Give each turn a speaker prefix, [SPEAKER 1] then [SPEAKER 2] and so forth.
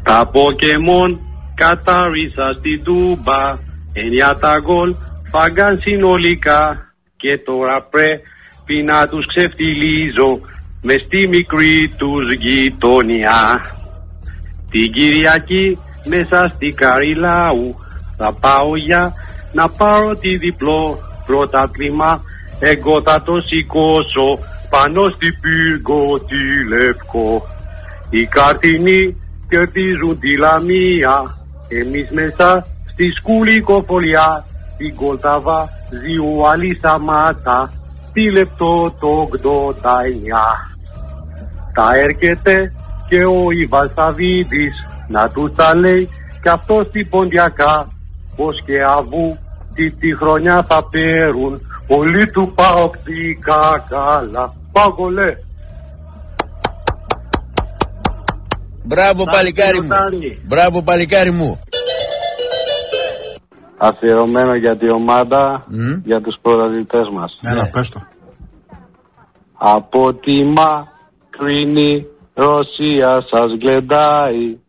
[SPEAKER 1] Τα Ποκεμόν κατάρισα στην Τούμπα, 9 τα γκολ φάγκαν συνολικά και τώρα πρέπει να τους ξεφτιλίζω μες στη μικρή τους γειτονιά. Την Κυριακή μέσα στη Καριλάου θα πάω για να πάρω τη διπλό πρωτάθλημα. Εγώ θα το σηκώσω πάνω στην πύργο τη Λευκό. Οι καρτινοί κερδίζουν τη Λαμία, εμείς μέσα στη σκουλικοφολιά. Την Κολταβά ζιου άλλη Σαμάτα, τη λεπτό το 89. Θα έρχεται και ο Ιβάν Σαββίδης να του τα λέει κι αυτό στην Ποντιακά, πως και αβού τη χρονιά θα πέρουν όλοι του παοκτικά καλά. Πάγολε!
[SPEAKER 2] Μπράβο παλικάρι μου. Μπράβο παλικάρι μου.
[SPEAKER 1] Αφιερωμένο για τη ομάδα, για τους πρωταθλητές μας.
[SPEAKER 3] Έλα, πες το.
[SPEAKER 1] Από τη μακρινή Ρωσία σας γλεντάει